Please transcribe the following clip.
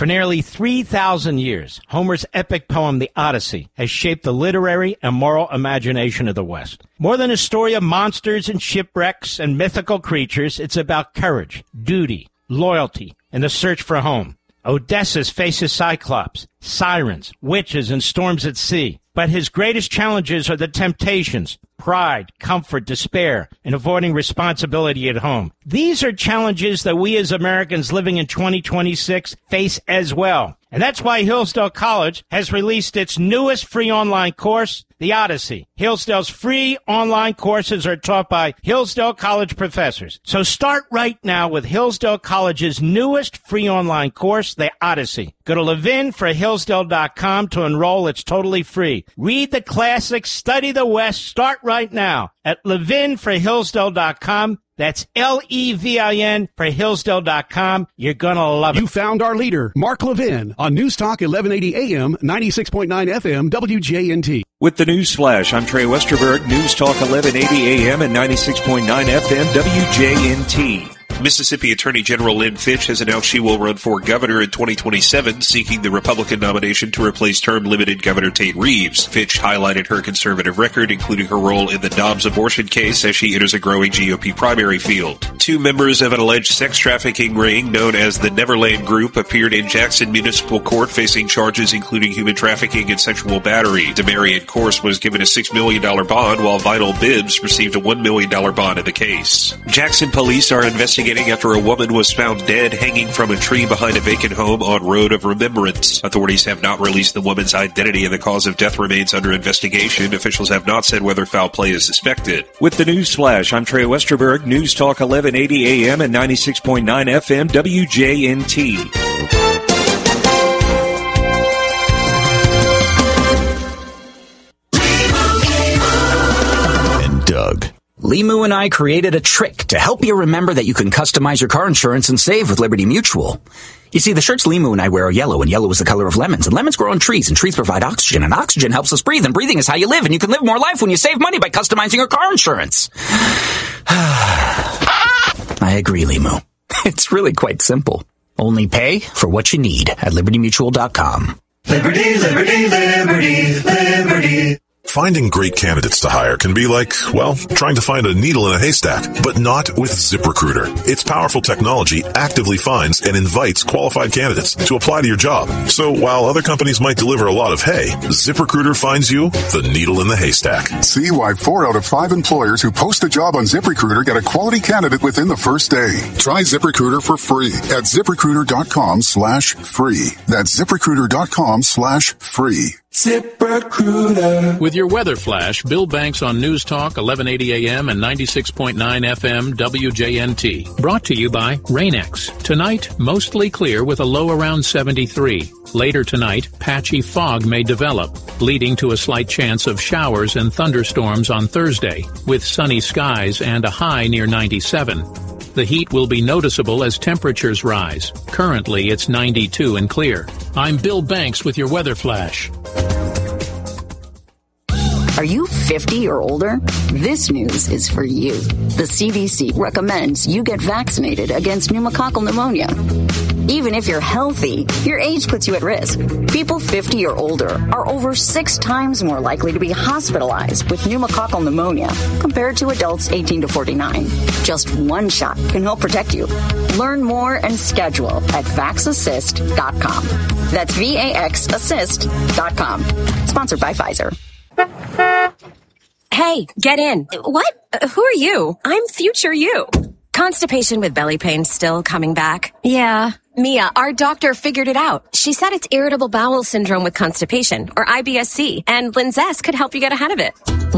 For nearly 3,000 years, Homer's epic poem, The Odyssey, has shaped the literary and moral imagination of the West. More than a story of monsters and shipwrecks and mythical creatures, it's about courage, duty, loyalty, and the search for home. Odysseus faces Cyclops, sirens, witches, and storms at sea. But his greatest challenges are the temptations, pride, comfort, despair, and avoiding responsibility at home. These are challenges that we as Americans living in 2026 face as well. And that's why Hillsdale College has released its newest free online course, The Odyssey. Hillsdale's free online courses are taught by Hillsdale College professors. So start right now with Hillsdale College's newest free online course, The Odyssey. Go to levinforhillsdale.com to enroll. It's totally free. Read the classics, study the West. Start right now at levinforhillsdale.com. That's Levin for Hillsdale.com. You're going to love it. You found our leader, Mark Levin, on News Talk 1180 AM, 96.9 FM, WJNT. With the News Flash, I'm Trey Westerberg, News Talk 1180 AM and 96.9 FM, WJNT. Mississippi Attorney General Lynn Fitch has announced she will run for governor in 2027, seeking the Republican nomination to replace term-limited Governor Tate Reeves. Fitch highlighted her conservative record, including her role in the Dobbs abortion case, as she enters a growing GOP primary field. Two members of an alleged sex trafficking ring known as the Neverland Group appeared in Jackson Municipal Court facing charges including human trafficking and sexual battery. Demarion Corse was given a $6 million bond, while Vital Bibbs received a $1 million bond in the case. Jackson police are investigating after a woman was found dead hanging from a tree behind a vacant home on Road of Remembrance. Authorities have not released the woman's identity and the cause of death remains under investigation. Officials have not said whether foul play is suspected. With the News Flash, I'm Trey Westerberg, News Talk 1180 AM and 96.9 FM, WJNT. And Doug. Limu and I created a trick to help you remember that you can customize your car insurance and save with Liberty Mutual. You see, the shirts Limu and I wear are yellow, and yellow is the color of lemons, and lemons grow on trees, and trees provide oxygen, and oxygen helps us breathe, and breathing is how you live, and you can live more life when you save money by customizing your car insurance. I agree, Limu. It's really quite simple. Only pay for what you need at libertymutual.com. Liberty, liberty, liberty, liberty. Finding great candidates to hire can be like, well, trying to find a needle in a haystack, but not with ZipRecruiter. Its powerful technology actively finds and invites qualified candidates to apply to your job. So while other companies might deliver a lot of hay, ZipRecruiter finds you the needle in the haystack. See why 4 out of 5 employers who post a job on ZipRecruiter get a quality candidate within the first day. Try ZipRecruiter for free at ZipRecruiter.com/free. That's ZipRecruiter.com/free. ZipRecruiter. With your weather flash, Bill Banks on News Talk 1180 AM and 96.9 FM WJNT. Brought to you by Rain-X. Tonight, mostly clear with a low around 73. Later tonight, patchy fog may develop, leading to a slight chance of showers and thunderstorms on Thursday, with sunny skies and a high near 97. The heat will be noticeable as temperatures rise. Currently, it's 92 and clear. I'm Bill Banks with your weather flash. Are you 50 or older? This news is for you. The CDC recommends you get vaccinated against pneumococcal pneumonia. Even if you're healthy, your age puts you at risk. People 50 or older are over 6 times more likely to be hospitalized with pneumococcal pneumonia compared to adults 18 to 49. Just one shot can help protect you. Learn more and schedule at vaxassist.com. That's VAXassist.com. Sponsored by Pfizer. Hey, get in. What? Who are you? I'm future you. Constipation with belly pain still coming back? Yeah. Mia, our doctor figured it out. She said it's irritable bowel syndrome with constipation, or IBS-C, and Linzess could help you get ahead of it.